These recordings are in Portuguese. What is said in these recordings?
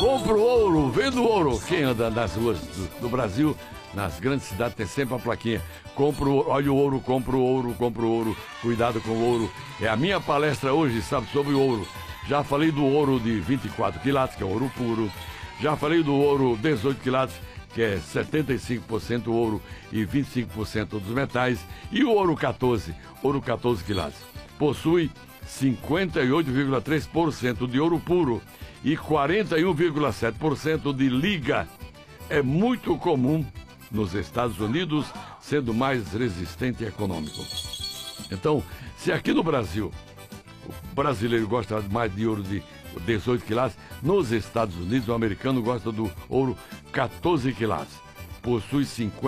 Compro ouro, vendo ouro. Quem anda nas ruas do Brasil, nas grandes cidades, tem sempre a plaquinha. Compro, olha o ouro, compro ouro, compro ouro. Cuidado com o ouro. É a minha palestra hoje, sabe, sobre o ouro. Já falei do ouro de 24 quilates, que é ouro puro. Já falei do ouro 18 quilates, que é 75% ouro e 25% dos metais. E o ouro 14 quilates, possui 58,3% de ouro puro e 41,7% de liga. É muito comum nos Estados Unidos, sendo mais resistente e econômico. Então, se aqui no Brasil o brasileiro gosta mais de ouro de 18 quilates, nos Estados Unidos o americano gosta do ouro 14 quilates. Possui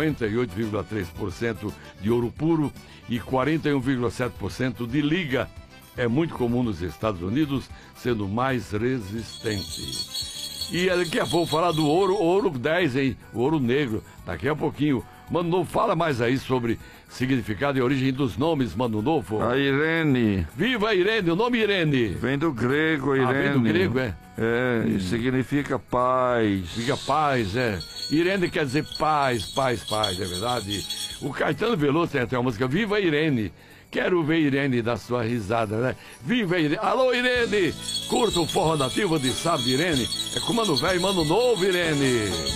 58,3% de ouro puro e 41,7% de liga. É muito comum nos Estados Unidos, sendo mais resistente. E daqui a pouco falar do ouro 10, hein? O ouro negro, daqui a pouquinho. Mano Novo, fala mais aí sobre significado e origem dos nomes, Mano Novo. A Irene. Viva a Irene, o nome Irene. Vem do grego, Irene. Vem do grego, é? É, e significa paz. Significa paz, é. Irene quer dizer paz, paz, paz, é verdade. O Caetano Veloso tem até uma música, Viva a Irene. Quero ver Irene dar sua risada, né? Viva Irene. Alô, Irene! Curta o forró nativo de sábado, Irene. É com Mano Velho e Mano Novo, Irene.